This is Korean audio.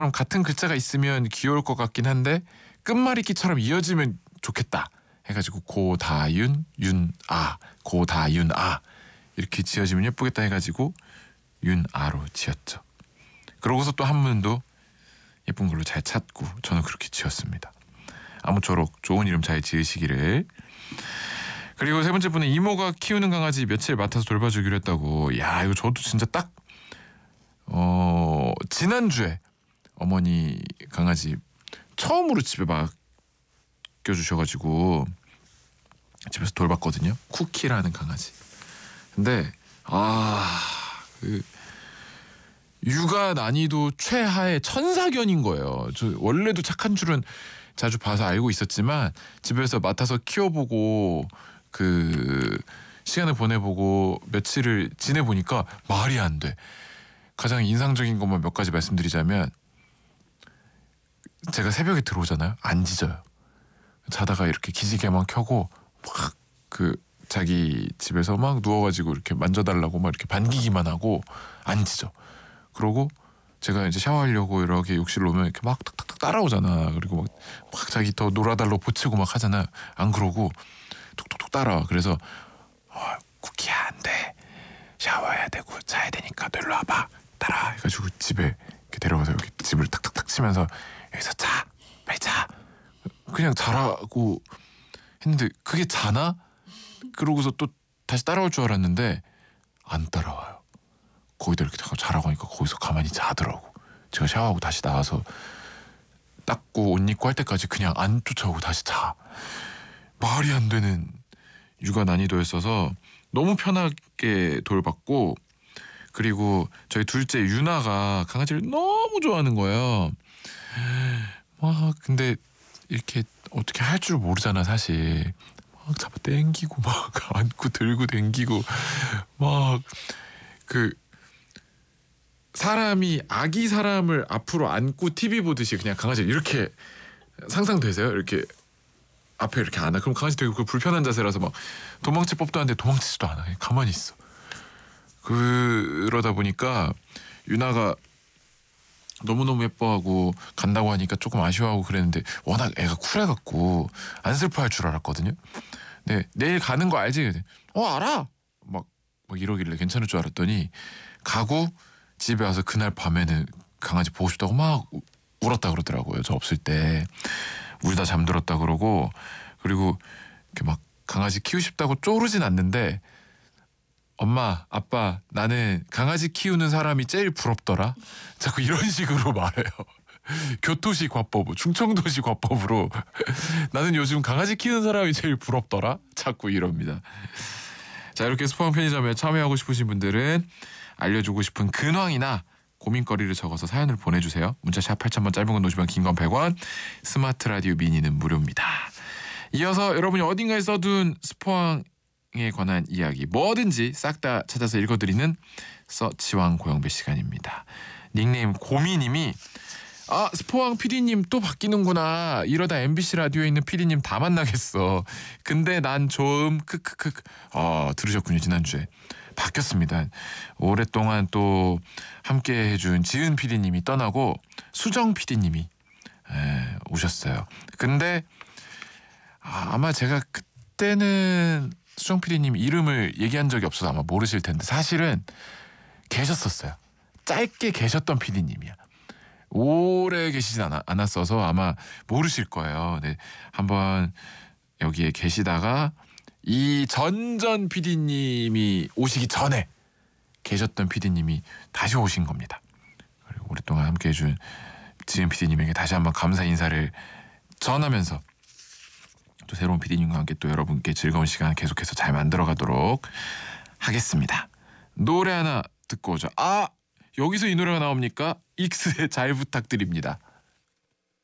같은 글자가 있으면 귀여울 것 같긴 한데 끝말잇기처럼 이어지면 좋겠다 해가지고 고다윤 윤아 고다윤아 이렇게 지어지면 예쁘겠다 해가지고 윤아로 지었죠. 그러고서 또 한문도 예쁜 걸로 잘 찾고 저는 그렇게 지었습니다. 아무쪼록 좋은 이름 잘 지으시기를. 그리고 세 번째 분은 이모가 키우는 강아지 며칠 맡아서 돌봐주기로 했다고. 야, 이거 저도 진짜 딱 지난주에 어머니 강아지 처음으로 집에 맡겨주셔가지고 집에서 돌봤거든요. 쿠키라는 강아지. 근데 그 육아 난이도 최하의 천사견인 거예요. 저 원래도 착한 줄은 자주 봐서 알고 있었지만 집에서 맡아서 키워보고 그 시간을 보내보고 며칠을 지내보니까 말이 안 돼. 가장 인상적인 것만 몇 가지 말씀드리자면 제가 새벽에 들어오잖아요. 안 짖어요. 자다가 이렇게 기지개만 켜고 막 그 자기 집에서 막 누워가지고 이렇게 만져달라고 막 이렇게 반기기만 하고 안 짖어. 그러고 제가 이제 샤워하려고 이렇게 욕실로 오면 이렇게 막 탁탁탁 따라오잖아. 그리고 막 자기 더 놀아달라고 보채고 막 하잖아. 안 그러고 툭툭툭 따라와. 그래서 쿠키야 안 돼. 샤워해야 되고 자야 되니까 너 일로 와봐. 따라와. 해가지고 집에 이렇게 데려가서 여기 집을 탁탁탁 치면서 여기서 자. 빨리 자. 그냥 자라고 했는데 그게 자나? 그러고서 또 다시 따라올 줄 알았는데 안 따라와요. 거기다 이렇게 자라고 하니까 거기서 가만히 자더라고. 제가 샤워하고 다시 나와서 닦고 옷 입고 할 때까지 그냥 안 쫓아오고 다시 자. 말이 안 되는 육아 난이도였어서 너무 편하게 돌봤고, 그리고 저희 둘째 유나가 강아지를 너무 좋아하는 거예요. 근데 이렇게 어떻게 할 줄 모르잖아 사실. 막 잡아 당기고 막 안고 들고 당기고 막 그 사람이 아기 사람을 앞으로 안고 TV 보듯이 그냥 강아지를 이렇게 상상되세요? 이렇게 앞에 이렇게 안아. 그럼 강아지 되게 그 불편한 자세라서 막 도망칠 법도 한데 도망치지도 않아. 그냥 가만히 있어. 그러다 보니까 유나가 너무너무 예뻐하고 간다고 하니까 조금 아쉬워하고 그랬는데 워낙 애가 쿨해갖고 안 슬퍼할 줄 알았거든요. 네, 내일 가는 거 알지? 알아. 막 이러길래 괜찮을 줄 알았더니 가고 집에 와서 그날 밤에는 강아지 보고 싶다고 막 울었다 그러더라고요. 저 없을 때 울다 잠들었다 그러고. 그리고 이렇게 막 강아지 키우고 싶다고 쪼르진 않는데 엄마, 아빠, 나는 강아지 키우는 사람이 제일 부럽더라. 자꾸 이런 식으로 말해요. 교토시 과법, 충청도시 과법으로 나는 요즘 강아지 키우는 사람이 제일 부럽더라. 자꾸 이럽니다. 자, 이렇게 스포왕 편의점에 참여하고 싶으신 분들은 알려주고 싶은 근황이나 고민거리를 적어서 사연을 보내주세요. 문자 샵 8000번, 짧은 건 50원, 긴 건 100원, 스마트 라디오 미니는 무료입니다. 이어서 여러분이 어딘가에 써둔 스포왕에 관한 이야기 뭐든지 싹 다 찾아서 읽어드리는 서치왕 고영배 시간입니다. 닉네임 고미님이 스포왕 PD님 또 바뀌는구나. 이러다 MBC 라디오에 있는 PD님 다 만나겠어. 근데 난 좀 크크크. 들으셨군요. 지난주에 바뀌었습니다. 오랫동안 또 함께 해준 지은 PD님이 떠나고 수정 PD님이 오셨어요. 근데 아마 제가 그때는 수정 PD님 이름을 얘기한 적이 없어서 아마 모르실 텐데 사실은 계셨었어요. 짧게 계셨던 PD님이야. 오래 계시진 않았어서 아마 모르실 거예요. 네, 한번 여기에 계시다가 이 전전 PD님이 오시기 전에 계셨던 PD님이 다시 오신 겁니다. 그리고 오랫동안 함께 해준 지은 PD님에게 다시 한번 감사 인사를 전하면서 또 새로운 PD님과 함께 또 여러분께 즐거운 시간 계속해서 잘 만들어가도록 하겠습니다. 노래 하나 듣고 오죠. 여기서 이 노래가 나옵니까? 익스의 잘 부탁드립니다.